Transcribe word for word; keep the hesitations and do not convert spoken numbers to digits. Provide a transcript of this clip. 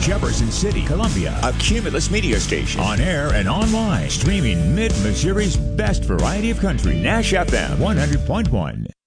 Jefferson City, Columbia. A Cumulus Media Station. On air and online. Streaming Mid-Missouri's best variety of country. Nash F M one hundred point one.